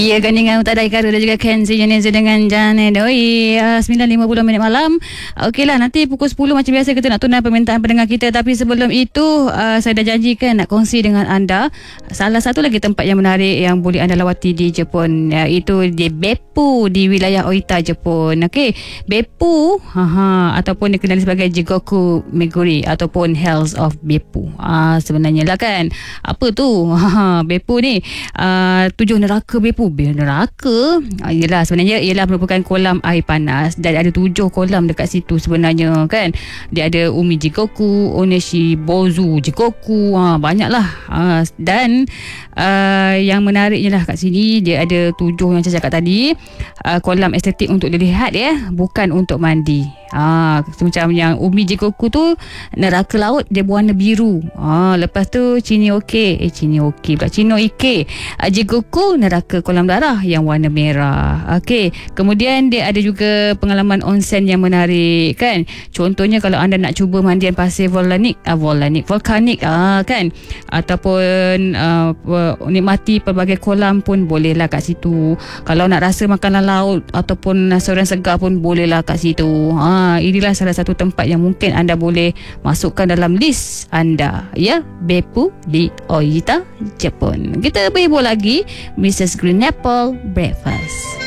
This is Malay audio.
Ya, gandingan Utadai Karu dan juga Kenzi Jeneza dengan Janet Doi. 9.50 minit malam. Okeylah, nanti pukul 10 macam biasa kita nak tunai permintaan pendengar kita. Tapi sebelum itu, saya dah janjikan nak kongsi dengan anda salah satu lagi tempat yang menarik yang boleh anda lawati di Jepun, iaitu di Beppu di wilayah Oita, Jepun. Okey, Beppu ataupun dikenali sebagai Jigoku Meguri ataupun Hells of Beppu. Sebenarnya lah kan, apa tu Beppu ni? 7 neraka Beppu. Neraka ialah sebenarnya ialah merupakan kolam air panas dan ada 7 kolam dekat situ sebenarnya kan. Dia ada Umi Jigoku, Oneshi Bozu Jigoku, banyaklah. Dan yang menariknya lah kat sini, dia ada 7 yang saya cakap tadi. Kolam estetik untuk dilihat bukan untuk mandi. Macam yang Umi Jigoku tu neraka laut, dia berwarna biru. Lepas tu Chinooke Jigoku neraka kolam darah yang warna merah. Okey, kemudian dia ada juga pengalaman onsen yang menarik kan. Contohnya kalau anda nak cuba mandian pasir vulkanik kan, ataupun nikmati pelbagai kolam pun bolehlah kat situ. Kalau nak rasa makanan laut ataupun saluran segar pun bolehlah kat situ. Inilah salah satu tempat yang mungkin anda boleh masukkan dalam list anda, ya. Beppu di Oita, Jepun. Kita berhibur lagi Mrs. Green Apple Breakfast.